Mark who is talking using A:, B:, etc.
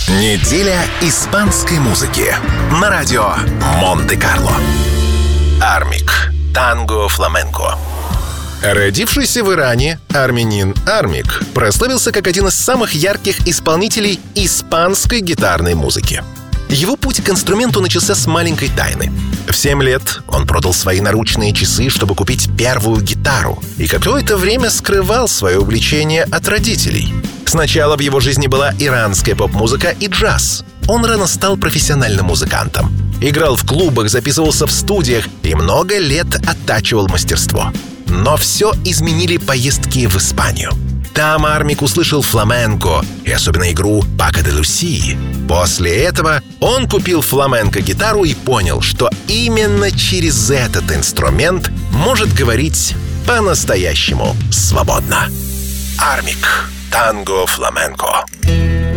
A: Неделя испанской музыки на радио Монте-Карло. Армик. Танго фламенко. Родившийся в Иране, армянин Армик прославился как один из самых ярких исполнителей испанской гитарной музыки. Его путь к инструменту начался с маленькой тайны. В 7 лет он продал свои наручные часы, чтобы купить первую гитару, и какое-то время скрывал свое увлечение от родителей. Сначала в его жизни была иранская поп-музыка и джаз. Он рано стал профессиональным музыкантом. Играл в клубах, записывался в студиях и много лет оттачивал мастерство. Но все изменили поездки в Испанию. Там Армик услышал фламенко и особенно игру Пако де Лусии. После этого он купил фламенко-гитару и понял, что именно через этот инструмент может говорить по-настоящему свободно. Армик. Танго фламенко.